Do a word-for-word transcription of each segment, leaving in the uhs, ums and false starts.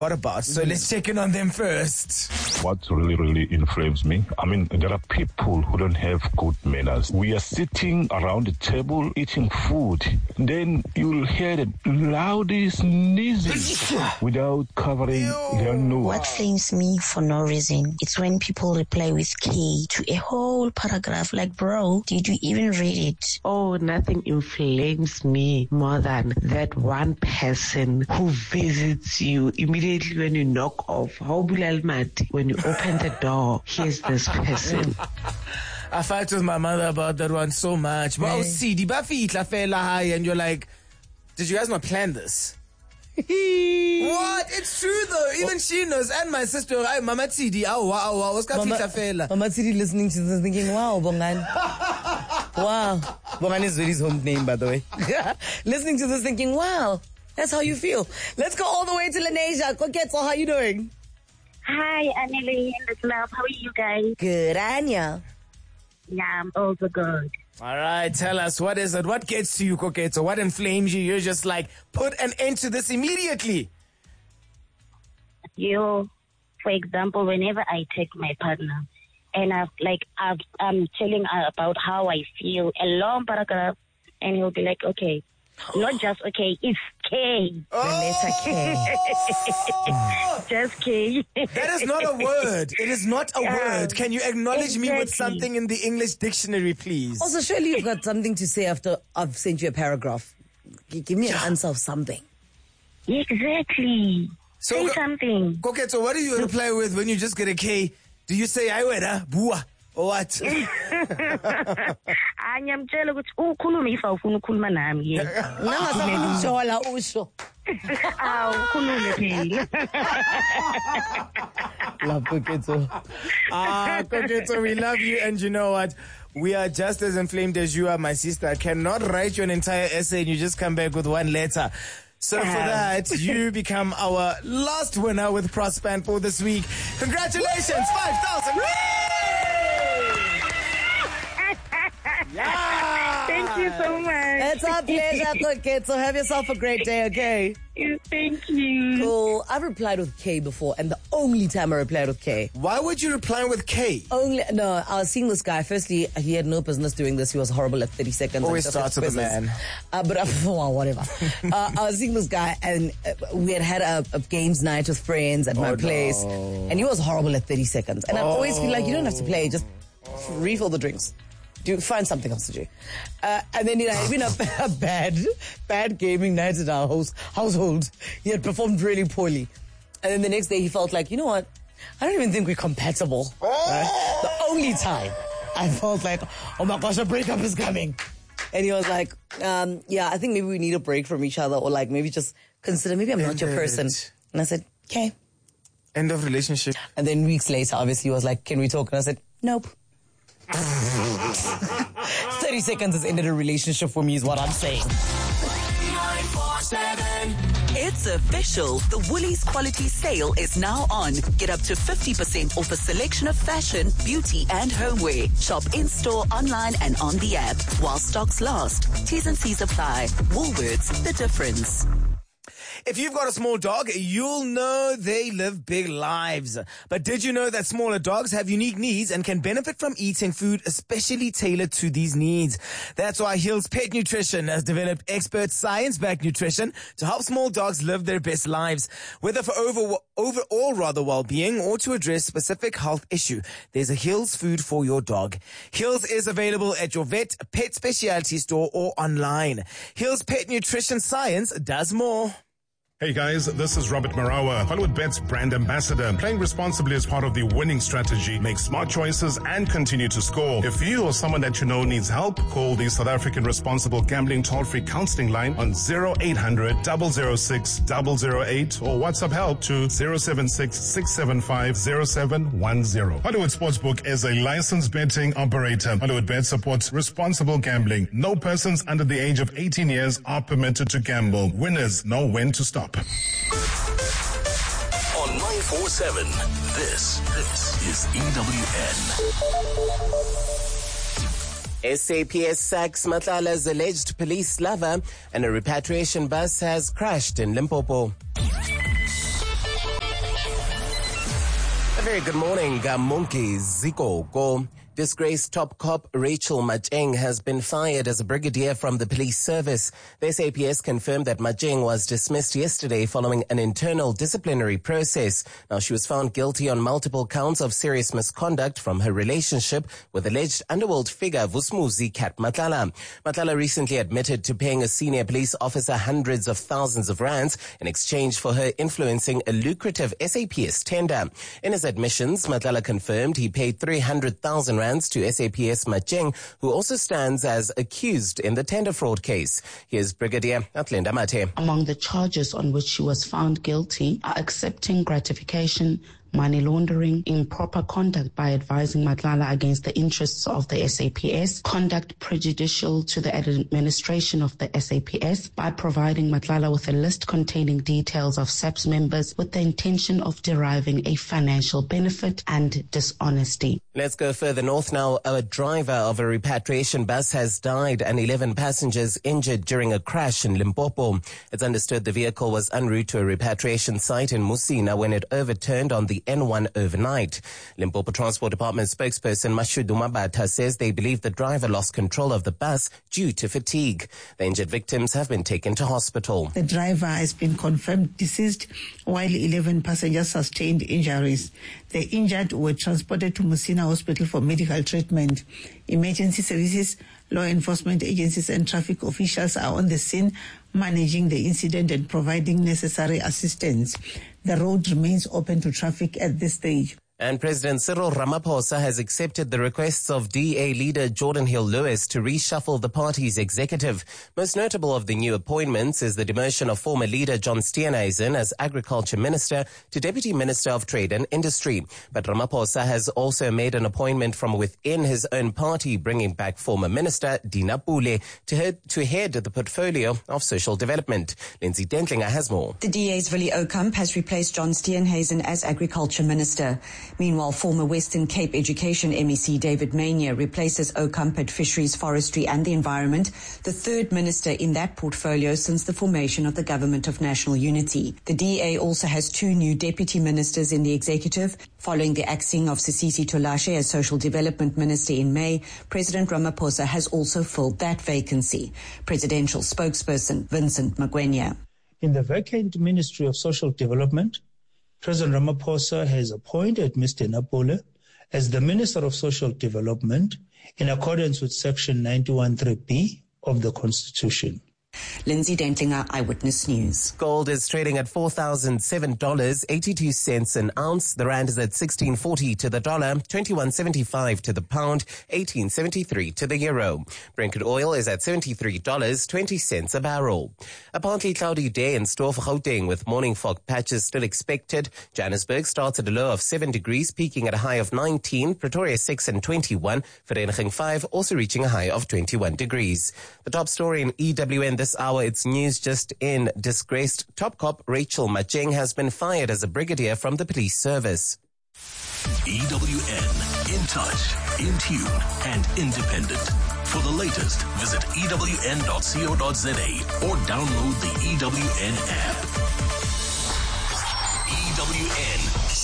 What about? So let's check in on them first. What really, really inflames me, I mean, there are people who don't have good manners. We are sitting around the table eating food. Then you'll hear the loudest sneezing without covering their nose. What flames me for no reason, it's when people reply with K to a whole paragraph. Like, bro, did you even read it? Oh, nothing inflames me more than that one person who visits you immediately when you knock off. When you open the door, here's this person. I fight with my mother about that one so much. But oh, see, di ba fitla fela high and you're like, did you guys not plan this? What? It's true though. Even she knows. And my sister, ay, Mama Tsidi, awa, awa, what's ka fitla fela? Mama Tsidi listening to this thinking, wow, Bongan. Wow. Bongan is Zuri's home name, by the way. Listening to this thinking, wow, that's how you feel. Let's go all the way to Lenasia. Koketso, how are you doing? Hi, Annelie and the club. How are you guys? Good, Anya. Yeah, I'm also good. All right, tell us, what is it? What gets to you, Koketso? What inflames you? You're just like, put an end to this immediately. You, for example, whenever I take my partner and I've, like, I've, I'm telling her about how I feel, a long paragraph, and he'll be like, okay. Not just okay, it's K. Oh. K. Just K. That is not a word. It is not a Yeah, word. Can you acknowledge exactly. me with something in the English dictionary, please? Also, surely you've got something to say after I've sent you a paragraph. G- Give me an answer of something. Exactly. So, Say Ko- something. Koketso, what do you reply with when you just get a K? Do you say, I wena, bua, or what? Anyamtshela ukuthi ukhuluma if awufuna ukukhuluma nami. Nangasafuna ukushola usho. Awu khulume phela. Love Koketso. Ah, Koketso, we love you, and you know what? We are just as inflamed as you are, my sister. I cannot write you an entire essay and you just come back with one letter. So for that, you become our last winner with Prospan for this week. Congratulations, five thousand. Yeah. Thank you so much. It's our pleasure, Koketso. Have yourself a great day, okay? Thank you. Cool. I've replied with K before, and the only time I replied with K. Why would you reply with K? Only no. I was seeing this guy. Firstly, he had no business doing this. He was horrible at thirty seconds. Always and starts with a man. Uh, but uh, well, whatever. uh, I was seeing this guy, and uh, we had had a, a games night with friends at my Oh, place, no. and he was horrible at thirty seconds. And I always feel like you don't have to play; just refill the drinks. Do find something else to do. Uh, and then, you know, even a, a bad, bad gaming night at our house, household. He had performed really poorly. And then the next day he felt like, you know what? I don't even think we're compatible. Right? The only time I felt like, oh my gosh, a breakup is coming. And he was like, um, yeah, I think maybe we need a break from each other, or like maybe just consider, maybe I'm not your person. And I said, okay. End of relationship. And then weeks later, obviously, he was like, can we talk? And I said, nope. thirty seconds has ended a relationship for me is what I'm saying. nine four seven. It's official. The Woolies quality sale is now on. Get up to fifty percent off a selection of fashion, beauty and homeware. Shop in-store, online and on the app. While stocks last. T's and C's apply. Woolworths, the difference. If you've got a small dog, you'll know they live big lives. But did you know that smaller dogs have unique needs and can benefit from eating food especially tailored to these needs? That's why Hills Pet Nutrition has developed expert science-backed nutrition to help small dogs live their best lives. Whether for over, overall rather well-being or to address specific health issue, there's a Hills food for your dog. Hills is available at your vet, pet specialty store or online. Hills Pet Nutrition Science does more. Hey guys, this is Robert Marawa, Hollywood Bet's brand ambassador. Playing responsibly is part of the winning strategy. Make smart choices and continue to score. If you or someone that you know needs help, call the South African Responsible Gambling Toll-Free Counseling Line on zero eight hundred, zero zero six, zero zero eight or WhatsApp help to zero seven six, six seven five, zero seven one zero. Hollywood Sportsbook is a licensed betting operator. Hollywood Bet supports responsible gambling. No persons under the age of eighteen years are permitted to gamble. Winners know when to stop. On nine four seven, this, this is E W N. S A P S sacks Matlala's alleged police lover, and a repatriation bus has crashed in Limpopo. A very good morning, Monkey Zikoko. Disgraced top cop Rachel Macheng has been fired as a brigadier from the police service. The S A P S confirmed that Macheng was dismissed yesterday following an internal disciplinary process. Now, she was found guilty on multiple counts of serious misconduct from her relationship with alleged underworld figure Vusumuzi Kat Matlala. Matlala recently admitted to paying a senior police officer hundreds of thousands of rands in exchange for her influencing a lucrative S A P S tender. In his admissions, Matlala confirmed he paid three hundred thousand rands to S A P S Macheng, who also stands as accused in the tender fraud case. Here's Brigadier Atlinda Mate. Among the charges on which she was found guilty are accepting gratification, money laundering, improper conduct by advising Matlala against the interests of the S A P S, conduct prejudicial to the administration of the S A P S by providing Matlala with a list containing details of S A P S members with the intention of deriving a financial benefit, and dishonesty. Let's go further north now. A driver of a repatriation bus has died and eleven passengers injured during a crash in Limpopo. It's understood the vehicle was en route to a repatriation site in Musina when it overturned on the N one overnight. Limpopo Transport Department spokesperson Mashudu Mabata says they believe the driver lost control of the bus due to fatigue. The injured victims have been taken to hospital. The driver has been confirmed deceased while eleven passengers sustained injuries. The injured were transported to Musina Hospital for medical treatment. Emergency services, law enforcement agencies and traffic officials are on the scene managing the incident and providing necessary assistance. The road remains open to traffic at this stage. And President Cyril Ramaphosa has accepted the requests of D A leader Jordan Hill-Lewis to reshuffle the party's executive. Most notable of the new appointments is the demotion of former leader John Steenhuisen as Agriculture Minister to Deputy Minister of Trade and Industry. But Ramaphosa has also made an appointment from within his own party, bringing back former Minister Dina Pule to head, to head the portfolio of social development. Lindsay Dentlinger has more. The D A's Willie Okamp has replaced John Steenhuisen as Agriculture Minister. Meanwhile, former Western Cape Education M E C David Mania replaces Okamp at Fisheries, Forestry and the Environment, the third minister in that portfolio since the formation of the Government of National Unity. The D A also has two new deputy ministers in the executive. Following the axing of Sisisi Tolashe as Social Development Minister in May, President Ramaphosa has also filled that vacancy. Presidential spokesperson Vincent Magwenya. In the vacant Ministry of Social Development, President Ramaphosa has appointed Mister Napole as the Minister of Social Development in accordance with Section ninety-one three B of the Constitution. Lindsay Dentlinger, Eyewitness News. Gold is trading at four thousand seven dollars and eighty-two cents an ounce. The rand is at sixteen forty to the dollar, twenty-one seventy-five to the pound, eighteen seventy-three to the euro. Brent oil is at seventy-three dollars and twenty cents a barrel. A partly cloudy day in store for Gauteng with morning fog patches still expected. Johannesburg starts at a low of seven degrees, peaking at a high of nineteen. Pretoria six and twenty-one. Vereeniging five, also reaching a high of twenty-one degrees. The top story in E W N this hour, it's news just in. Disgraced top cop Rachel Macheng has been fired as a brigadier from the police service. E W N, in touch, in tune, and independent. For the latest, visit E W N dot co dot za or download the E W N app. E W N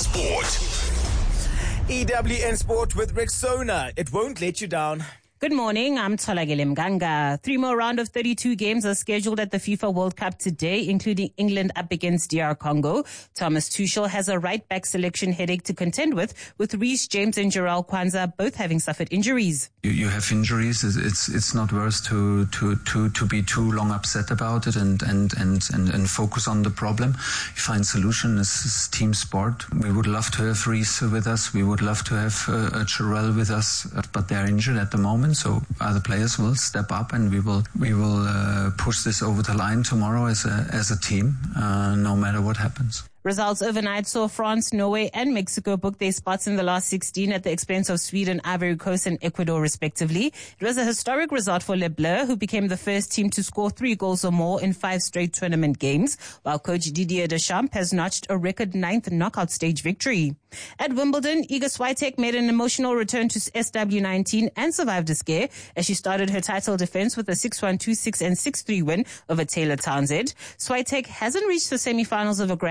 Sport. E W N Sport with Rexona. It won't let you down. Good morning, I'm Tolagile Mganga. Three more round of thirty-two games are scheduled at the FIFA World Cup today, including England up against D R Congo. Thomas Tuchel has a right-back selection headache to contend with, with Reece James and Jarrell Kwanzaa both having suffered injuries. You, you have injuries. It's it's not worth to to to to be too long upset about it and and and and, and focus on the problem. You find solution. It's, it's team sport. We would love to have Reece with us. We would love to have uh, Jarrell with us, but they're injured at the moment. So other players will step up, and we will we will uh, push this over the line tomorrow as a as a team, uh, no matter what happens. Results overnight saw France, Norway and Mexico book their spots in the last sixteen at the expense of Sweden, Ivory Coast and Ecuador respectively. It was a historic result for Les Bleus, who became the first team to score three goals or more in five straight tournament games, while coach Didier Deschamps has notched a record ninth knockout stage victory. At Wimbledon, Iga Swiatek made an emotional return to S W nineteen and survived a scare as she started her title defense with a six one, two six and six three win over Taylor Townsend. Swiatek hasn't reached the semi-finals of a Grand Slam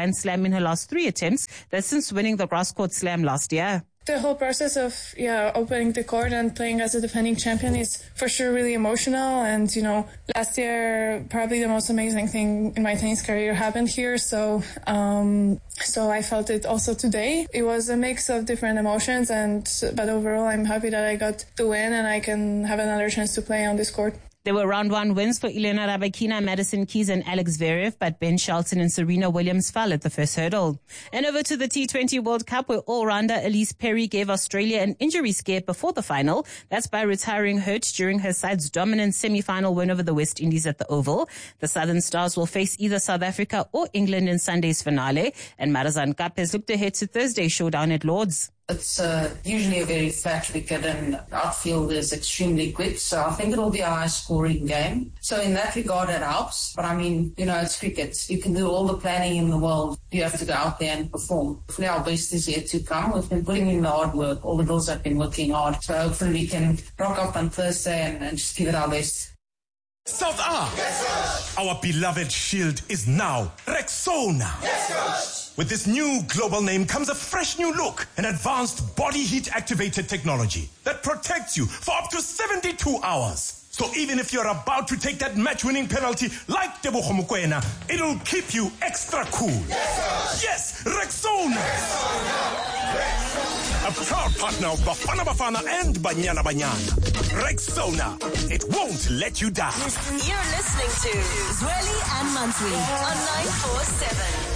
in her last three attempts. That's since winning the grass court slam last year. The whole process of, yeah, opening the court and playing as a defending champion is for sure really emotional. And, you know, last year, probably the most amazing thing in my tennis career happened here. So, um, so I felt it also today. It was a mix of different emotions, and, but overall, I'm happy that I got the win and I can have another chance to play on this court. There were round one wins for Elena Rybakina, Madison Keys and Alex Zverev, but Ben Shelton and Serena Williams fell at the first hurdle. And over to the T twenty World Cup, where all-rounder Elise Perry gave Australia an injury scare before the final. That's by retiring hurt during her side's dominant semi-final win over the West Indies at the Oval. The Southern Stars will face either South Africa or England in Sunday's finale. And Marazan Cup has looked ahead to Thursday's showdown at Lord's. It's uh, usually a very flat wicket, and the outfield is extremely quick, so I think it'll be a high-scoring game. So in that regard, it helps. But I mean, you know, it's cricket. You can do all the planning in the world. You have to go out there and perform. Hopefully our best is yet to come. We've been putting in the hard work. All the girls have been working hard. So hopefully we can rock up on Thursday and, and just give it our best. South A, yes, our beloved shield is now Rexona. Yes, coach. With this new global name comes a fresh new look, an advanced body heat activated technology that protects you for up to seventy-two hours. So even if you're about to take that match-winning penalty like Tebogo Mokoena, it'll keep you extra cool. Yes, yes, Rexona. Rexona. Rexona. A proud partner of Bafana Bafana and Banyana Banyana. Rexona. It won't let you down. You're listening to Zweli and Mansui on nine four seven.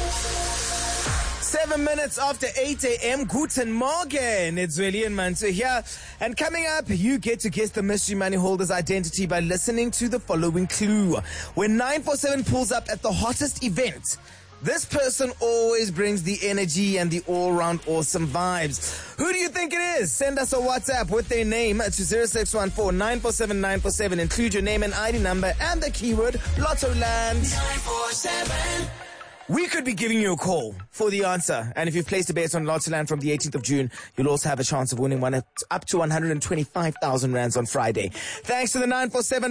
Seven minutes after eight a.m. Guten Morgen. It's Zweli and Mansu here. And coming up, you get to guess the mystery money holder's identity by listening to the following clue. When nine four seven pulls up at the hottest event, this person always brings the energy and the all-round awesome vibes. Who do you think it is? Send us a WhatsApp with their name to zero six one four nine four seven nine four seven. Include your name and I D number and the keyword Lottoland. nine four seven. We could be giving you a call for the answer. And if you've placed a bet on Lottoland from the eighteenth of June, you'll also have a chance of winning one at up to one hundred twenty-five thousand rands on Friday. Thanks to the nine four seven